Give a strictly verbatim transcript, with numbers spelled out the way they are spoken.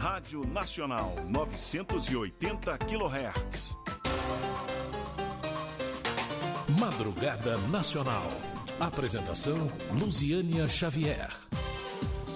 Rádio Nacional, novecentos e oitenta quilohertz. Madrugada Nacional. Apresentação: Luziânia Xavier.